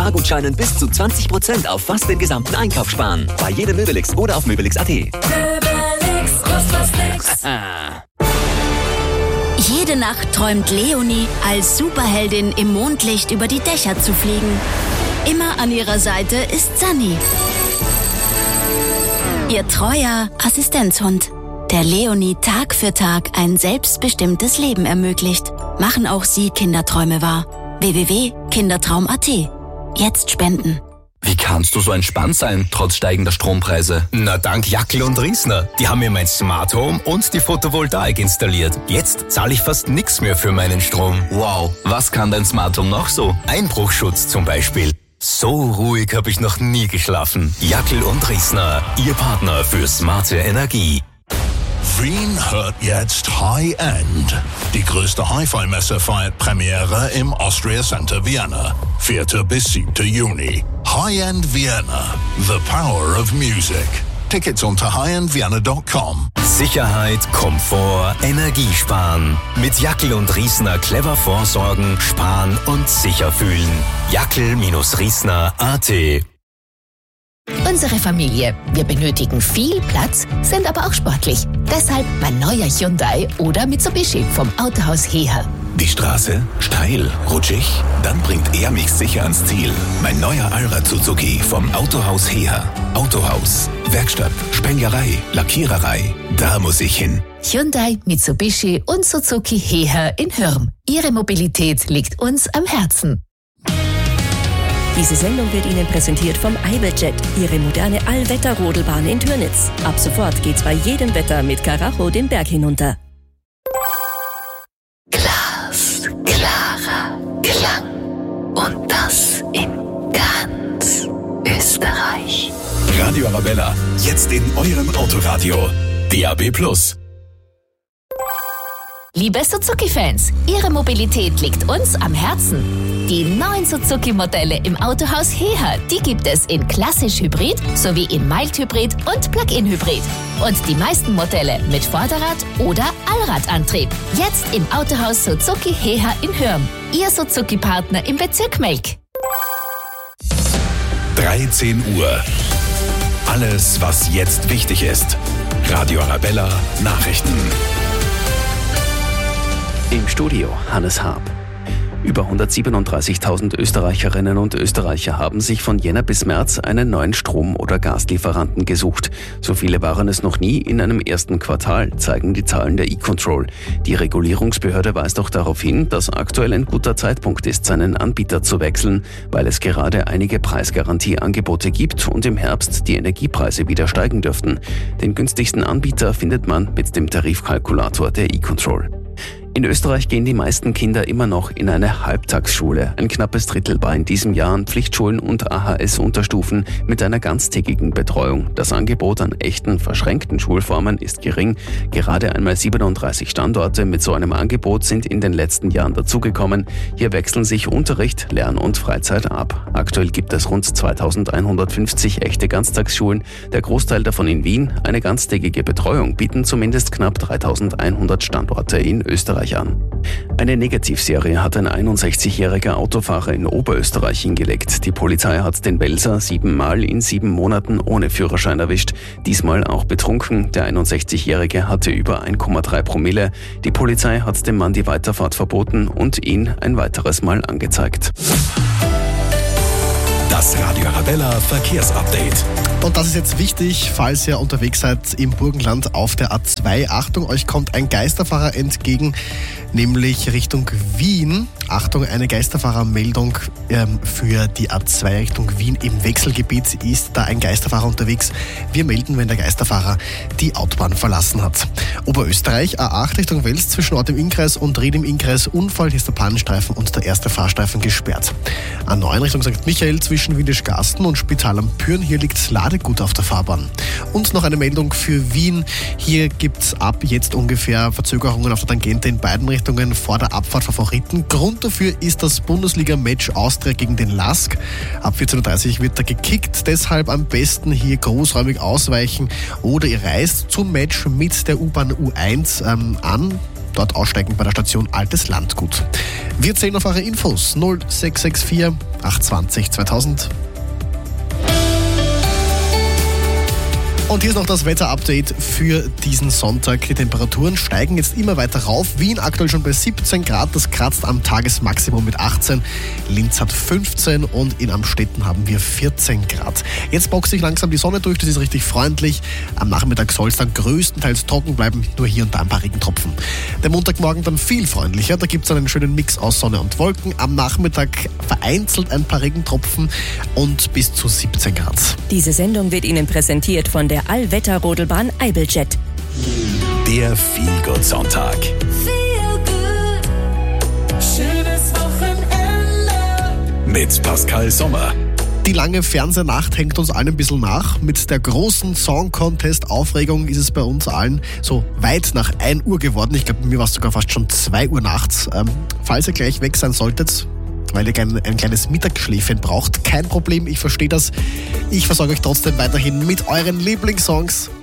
Spargutscheinen bis zu 20% auf fast den gesamten Einkauf sparen. Bei jedem Möbelix oder auf Möbelix.at. Möbelix, kostet nix. Jede Nacht träumt Leonie, als Superheldin im Mondlicht über die Dächer zu fliegen. Immer an ihrer Seite ist Sunny, ihr treuer Assistenzhund, der Leonie Tag für Tag ein selbstbestimmtes Leben ermöglicht. Machen auch Sie Kinderträume wahr. www.kindertraum.at. Jetzt spenden. Wie kannst du so entspannt sein, trotz steigender Strompreise? Na, dank Jackel und Riesner. Die haben mir mein Smart Home und die Photovoltaik installiert. Jetzt zahle ich fast nichts mehr für meinen Strom. Wow, was kann dein Smart Home noch so? Einbruchschutz zum Beispiel. So ruhig habe ich noch nie geschlafen. Jackel und Riesner, Ihr Partner für smarte Energie. Wien hört jetzt High End. Die größte Hi-Fi-Messe feiert Premiere im Austria Center Vienna. 4. bis 7. Juni. High End Vienna. The Power of Music. Tickets unter highendvienna.com. Sicherheit, Komfort, Energiesparen. Mit Jackel und Riesner clever vorsorgen, sparen und sicher fühlen. Jackel-Riesner.at. Unsere Familie. Wir benötigen viel Platz, sind aber auch sportlich. Deshalb mein neuer Hyundai oder Mitsubishi vom Autohaus Heher. Die Straße? Steil? Rutschig? Dann bringt er mich sicher ans Ziel. Mein neuer Allrad Suzuki vom Autohaus Heher. Autohaus, Werkstatt, Spenglerei, Lackiererei. Da muss ich hin. Hyundai, Mitsubishi und Suzuki Heher in Hürm. Ihre Mobilität liegt uns am Herzen. Diese Sendung wird Ihnen präsentiert vom Iberjet, Ihre moderne Allwetter-Rodelbahn in Türnitz. Ab sofort geht's bei jedem Wetter mit Karacho den Berg hinunter. Klarer Klang. Und das in ganz Österreich. Radio Arabella, jetzt in eurem Autoradio. DAB+. Liebe Suzuki-Fans, Ihre Mobilität liegt uns am Herzen. Die neuen Suzuki-Modelle im Autohaus Heher, die gibt es in klassisch-hybrid sowie in Mild-Hybrid und Plug-in-Hybrid. Und die meisten Modelle mit Vorderrad- oder Allradantrieb. Jetzt im Autohaus Suzuki Heher in Hürm. Ihr Suzuki-Partner im Bezirk Melk. 13 Uhr. Alles, was jetzt wichtig ist. Radio Arabella Nachrichten. Im Studio Hannes Haab. Über 137.000 Österreicherinnen und Österreicher haben sich von Jänner bis März einen neuen Strom- oder Gaslieferanten gesucht. So viele waren es noch nie in einem ersten Quartal, zeigen die Zahlen der E-Control. Die Regulierungsbehörde weist auch darauf hin, dass aktuell ein guter Zeitpunkt ist, seinen Anbieter zu wechseln, weil es gerade einige Preisgarantieangebote gibt und im Herbst die Energiepreise wieder steigen dürften. Den günstigsten Anbieter findet man mit dem Tarifkalkulator der E-Control. In Österreich gehen die meisten Kinder immer noch in eine Halbtagsschule. Ein knappes Drittel war in diesem Jahr an Pflichtschulen und AHS-Unterstufen mit einer ganztägigen Betreuung. Das Angebot an echten, verschränkten Schulformen ist gering. Gerade einmal 37 Standorte mit so einem Angebot sind in den letzten Jahren dazugekommen. Hier wechseln sich Unterricht, Lern- und Freizeit ab. Aktuell gibt es rund 2150 echte Ganztagsschulen, der Großteil davon in Wien. Eine ganztägige Betreuung bieten zumindest knapp 3100 Standorte in Österreich an. Eine Negativserie hat ein 61-jähriger Autofahrer in Oberösterreich hingelegt. Die Polizei hat den Welser 7 Mal in 7 Monaten ohne Führerschein erwischt. Diesmal auch betrunken. Der 61-jährige hatte über 1,3 Promille. Die Polizei hat dem Mann die Weiterfahrt verboten und ihn ein weiteres Mal angezeigt. Das Radio Arabella Verkehrsupdate. Und das ist jetzt wichtig, falls ihr unterwegs seid im Burgenland auf der A2. Achtung, euch kommt ein Geisterfahrer entgegen, nämlich Richtung Wien. Achtung, eine Geisterfahrermeldung für die A2 Richtung Wien. Im Wechselgebiet ist da ein Geisterfahrer unterwegs. Wir melden, wenn der Geisterfahrer die Autobahn verlassen hat. Oberösterreich, A8 Richtung Wels zwischen Ort im Innkreis und Ried im Innkreis. Unfall, hier ist der Pannenstreifen und der erste Fahrstreifen gesperrt. A9 Richtung St. Michael zwischen Windischgarsten und Spital am Püren. Hier liegt Ladegut auf der Fahrbahn. Und noch eine Meldung für Wien. Hier gibt's ab jetzt ungefähr Verzögerungen auf der Tangente in beiden Richtungen vor der Abfahrt Favoriten. Grund dafür ist das Bundesliga-Match Austria gegen den LASK. Ab 14.30 Uhr wird da gekickt. Deshalb am besten hier großräumig ausweichen oder ihr reist zum Match mit der U-Bahn U1 an. dort aussteigen bei der Station Altes Landgut. Wir zählen auf eure Infos 0664 820 2000. Und hier ist noch das Wetterupdate für diesen Sonntag. Die Temperaturen steigen jetzt immer weiter rauf. Wien aktuell schon bei 17 Grad, das kratzt am Tagesmaximum mit 18. Linz hat 15 und in Amstetten haben wir 14 Grad. Jetzt boxt sich langsam die Sonne durch, das ist richtig freundlich. Am Nachmittag soll es dann größtenteils trocken bleiben, nur hier und da ein paar Regentropfen. Der Montagmorgen dann viel freundlicher, da gibt es einen schönen Mix aus Sonne und Wolken. Am Nachmittag vereinzelt ein paar Regentropfen und bis zu 17 Grad. Diese Sendung wird Ihnen präsentiert von der Allwetterrodelbahn Iberjet. Der Feel-Good-Sonntag. Schönes Wochenende. Mit Pascal Sommer. Die lange Fernsehnacht hängt uns allen ein bisschen nach. Mit der großen Song-Contest-Aufregung ist es bei uns allen so weit nach 1 Uhr geworden. Ich glaube, bei mir war es sogar fast schon 2 Uhr nachts. Falls ihr gleich weg sein solltet, weil ihr ein kleines Mittagsschläfchen braucht, kein Problem, ich verstehe das. Ich versorge euch trotzdem weiterhin mit euren Lieblingssongs.